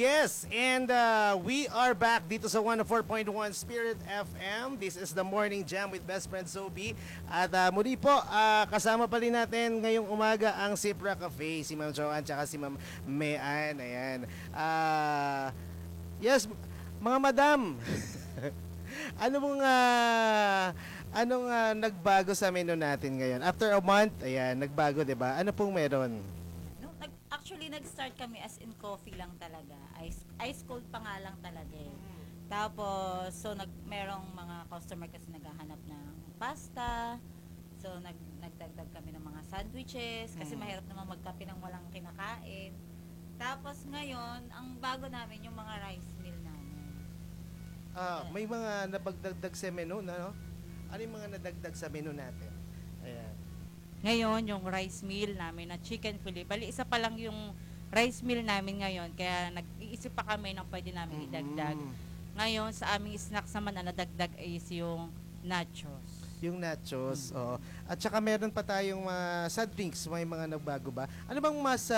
Yes, and we are back dito sa 104.1 Spirit FM. This is the Morning Jam with Best Friend Sophie. At muli po, kasama pa rin natin ngayong umaga ang Sipra Cafe, si Ma'am Joanne at si Ma'am Mayan. Ayan. Yes, mga madam. Ano mong anong nagbago sa menu natin ngayon? After a month, ayan, nagbago, 'di ba? Ano pong meron? Actually, nag-start kami as in coffee lang talaga. Ice cold pa nga lang talaga eh. Tapos, so merong mga customer kasi naghahanap ng pasta. So, nagdagdag kami ng mga sandwiches kasi mahirap naman magkape ng walang kinakain. Tapos ngayon, ang bago namin yung mga rice meal namin. May mga napagdagdag sa menu, no? Ano yung mga nadagdag sa menu natin? Ayan. Ngayon, yung rice meal namin na chicken fillet. Bali, isa pa lang yung rice meal namin ngayon. Kaya nag-iisip pa kami ng pwede namin idagdag. Ngayon, sa aming snacks naman na nadagdag is yung nachos. Yung nachos, oo. At saka meron pa tayong soft drinks, may mga nagbago ba? Ano bang mas